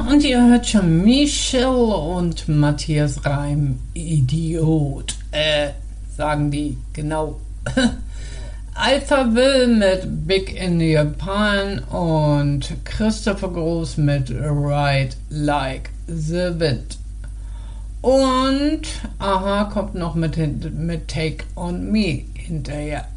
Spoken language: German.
und ihr hört schon Michelle und Matthias Reim, Idiot. Sagen die, genau. Alphaville mit Big in Japan und Christopher Groß mit Ride Like the Wind. Und Aha kommt noch mit Take on Me hinterher.